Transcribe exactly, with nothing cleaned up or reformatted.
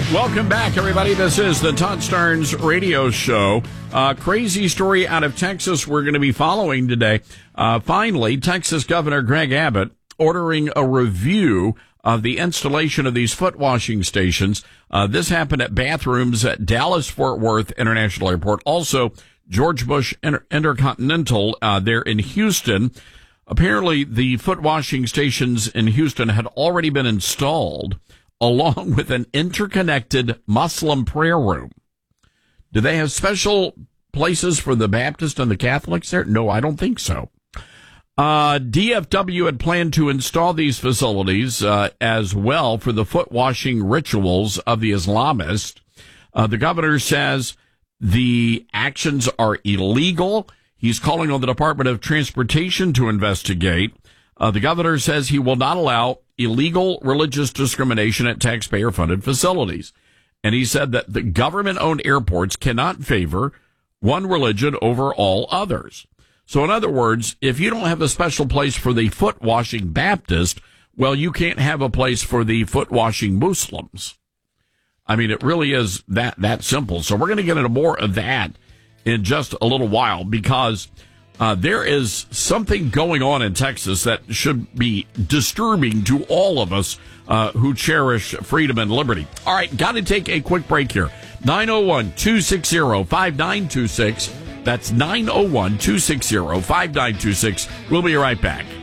Welcome back, everybody. This is the Todd Starnes radio show. Uh, crazy story out of Texas we're going to be following today. Uh, finally, Texas Governor Greg Abbott ordering a review of the installation of these foot washing stations. Uh, this happened at bathrooms at Dallas-Fort Worth International Airport. Also, George Bush Inter- Intercontinental uh, there in Houston. Apparently, the foot washing stations in Houston had already been installed, along with an interconnected Muslim prayer room. Do they have special places for the Baptist and the Catholics there? No, I don't think so. Uh, D F W had planned to install these facilities uh, as well for the foot washing rituals of the Islamists. Uh, the governor says the actions are illegal. He's calling on the Department of Transportation to investigate. Uh, the governor says he will not allow illegal religious discrimination at taxpayer-funded facilities. And he said that the government-owned airports cannot favor one religion over all others. So in other words, if you don't have a special place for the foot-washing Baptist, well, you can't have a place for the foot-washing Muslims. I mean, it really is that, that simple. So we're going to get into more of that in just a little while, because Uh, there is something going on in Texas that should be disturbing to all of us uh, who cherish freedom and liberty. All right, got to take a quick break here. nine oh one, two six zero, five nine two six. That's nine oh one, two six zero, five nine two six. We'll be right back.